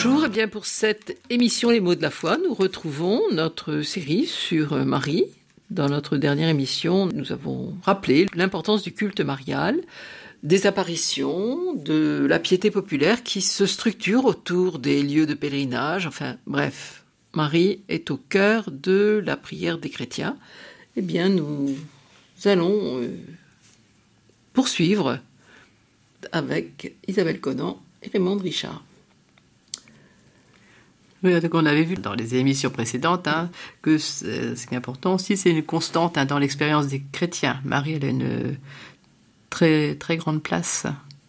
Bonjour, et bien pour cette émission Les mots de la foi, nous retrouvons notre série sur Marie. Dans notre dernière émission, nous avons rappelé l'importance du culte marial, des apparitions, de la piété populaire qui se structure autour des lieux de pèlerinage, enfin bref, Marie est au cœur de la prière des chrétiens. Eh bien, nous allons poursuivre avec Isabelle Conan et Raymond Richard. Oui, donc on avait vu dans les émissions précédentes que ce qui est important aussi, c'est une constante dans l'expérience des chrétiens. Marie, elle a une très, très grande place.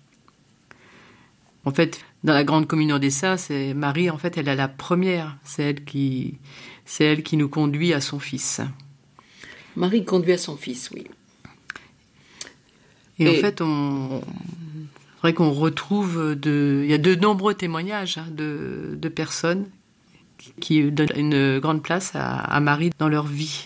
En fait, dans la grande communion des saints, c'est Marie, en fait, elle est la première. C'est elle qui nous conduit à son Fils. Marie conduit à son Fils, oui. Et en fait, c'est vrai qu'on retrouve il y a de nombreux témoignages de personnes qui donnent une grande place à Marie dans leur vie.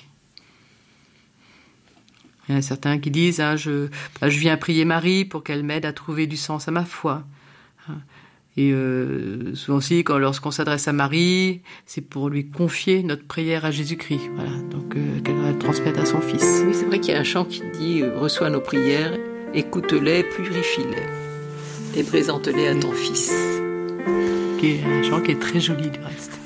Il y en a certains qui disent je viens prier Marie pour qu'elle m'aide à trouver du sens à ma foi. Et souvent aussi, lorsqu'on s'adresse à Marie, c'est pour lui confier notre prière à Jésus-Christ. Voilà, donc qu'elle va le transmettre à son Fils. Oui, c'est vrai qu'il y a un chant qui dit « Reçois nos prières, écoute-les, purifie-les et présente-les à ton Fils ». Qui est un chant qui est très joli du reste.